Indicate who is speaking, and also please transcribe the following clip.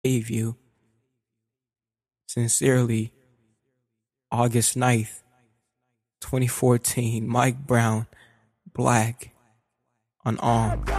Speaker 1: Save you. Sincerely, August 9th, 2014, Mike Brown, black, unarmed.